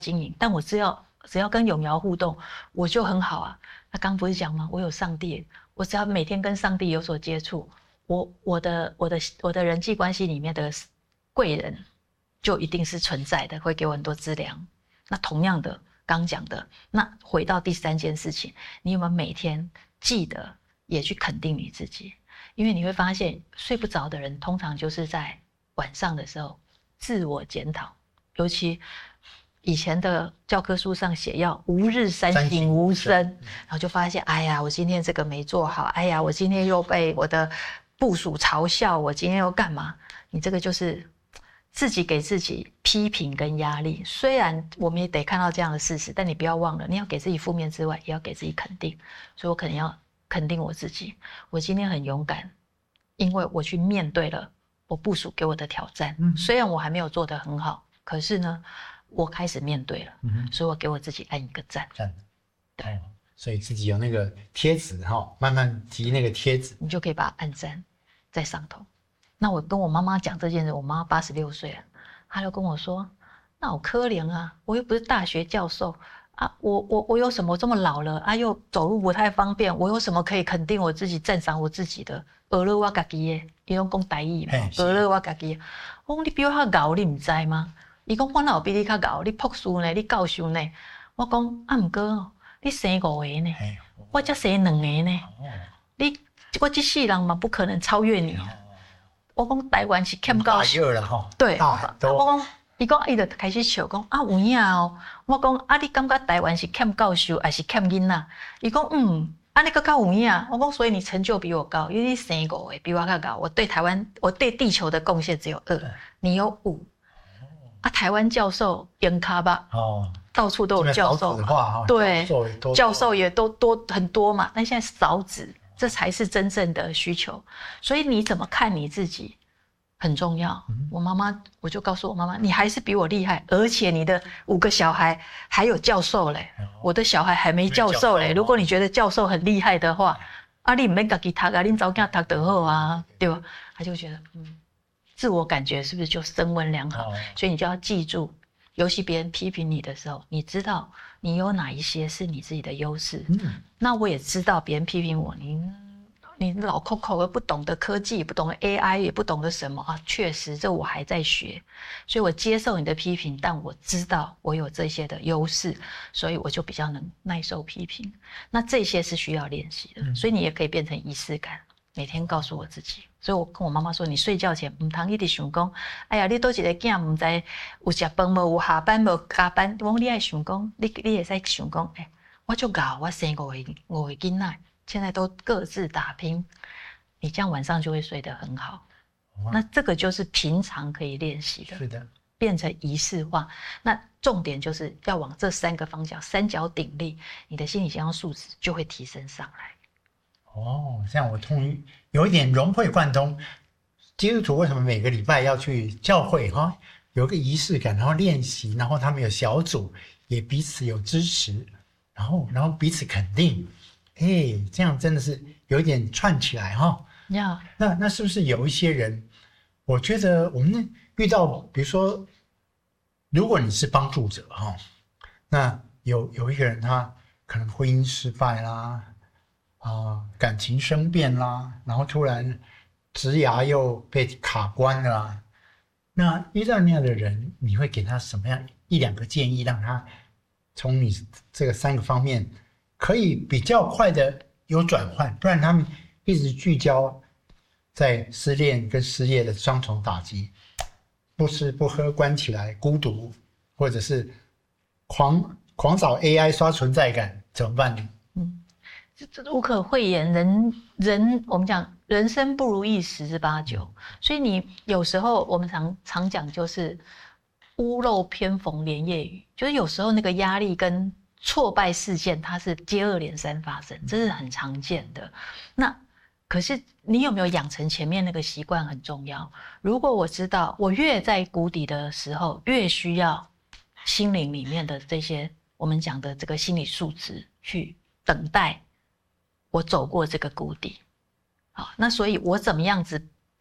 经营，但我只要跟有苗互动，我就很好啊。那刚不是讲吗？我有上帝，我只要每天跟上帝有所接触，我的人际关系里面的贵人就一定是存在的，会给我很多资粮。那同样的，刚讲的，那回到第三件事情，你有没有每天记得也去肯定你自己？因为你会发现，睡不着的人通常就是在晚上的时候自我检讨，尤其以前的教科书上写要吾日三省吾身，然后就发现，哎呀，我今天这个没做好，哎呀，我今天又被我的部属嘲笑，我今天又干嘛？你这个就是自己给自己批评跟压力。虽然我们也得看到这样的事实，但你不要忘了，你要给自己负面之外，也要给自己肯定。所以我可能要肯定我自己，我今天很勇敢，因为我去面对了我部属给我的挑战。虽然我还没有做得很好，可是呢，我开始面对了，所以我给我自己按一个赞。 对，所以自己有那个贴纸慢慢提那个贴纸， 你就可以把它按赞在上头。那我跟我妈妈讲这件事，我妈86岁了，她就跟我说：“那我可怜啊，我又不是大学教授啊，我有什么这么老了啊，又走路不太方便，我有什么可以肯定我自己、赞赏我自己的？俄勒我自己的，伊拢讲台语嘛，俄勒我自己的。我讲你比我较老，你唔知吗？伊讲我哪有比你较老？你博士呢？你教授呢？我讲啊，唔过你生5个呢，我才生2个呢，我这世人嘛不可能超越你。”我讲台湾是欠教授，对，我讲，伊就开始笑讲啊有影哦。我讲啊，你感觉台湾是欠教授还是欠囡仔？伊讲啊你更较有影。我讲所以你成就比我高，因为你生5个比我较高。我对台湾，我对地球的贡献只有2，你有5。啊，台湾教授严卡吧？到处都有教授嘛，对，教授也都多很多嘛。但现在少子。这才是真正的需求，所以你怎么看你自己很重要。我就告诉我妈妈，你还是比我厉害，而且你的5个小孩还有教授嘞，我的小孩还没教授嘞。如果你觉得教授很厉害的话，啊，你唔免自己读啊，你早点读就好啊，对吧？他就觉得，自我感觉是不是就升温良好？所以你就要记住，尤其别人批评你的时候，你知道你有哪一些是你自己的优势。那我也知道别人批评我，你老口口的不懂得科技，不懂得 AI， 也不懂得什么啊。确实，这我还在学，所以我接受你的批评，但我知道我有这些的优势，所以我就比较能耐受批评。那这些是需要练习的，所以你也可以变成仪式感，每天告诉我自己。所以我跟我妈妈说，你睡觉前唔通一直想讲，哎呀，你多一个囝唔知有食饭无，有下班无加班。我讲你爱想讲，你会使想讲，我就搞，我生5个囡仔，现在都各自打拼，你这样晚上就会睡得很好。那这个就是平常可以练习的， 是的， 变成仪式化。那重点就是要往这3个方向，三角鼎立，你的心理健康素质就会提升上来。 这样我终于有一点融会贯通。基督徒为什么每个礼拜要去教会有个仪式感，然后练习，然后他们有小组，也彼此有支持，然后彼此肯定，这样真的是有一点串起来那是不是有一些人，我觉得我们遇到，比如说，如果你是帮助者那有一个人他可能婚姻失败啦，感情生变啦，然后突然职涯又被卡关了啦，那遇到那样的人，你会给他什么样1-2个建议，让他从你这个3个方面可以比较快的有转换，不然他们一直聚焦在失恋跟失业的双重打击，不吃不喝关起来孤独，或者是狂找 AI 刷存在感，怎么办呢？ 这无可讳言，人我们讲人生不如意十之八九，所以你有时候我们常讲就是屋漏偏逢连夜雨，就是有时候那个压力跟挫败事件它是接二连三发生，这是很常见的。那可是你有没有养成前面那个习惯很重要。如果我知道我越在谷底的时候，越需要心灵里面的这些我们讲的这个心理素质去等待我走过这个谷底。好，那所以我怎么样子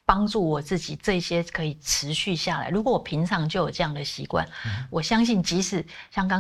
帮助我自己，这些可以持续下来。如果我平常就有这样的习惯，我相信即使像刚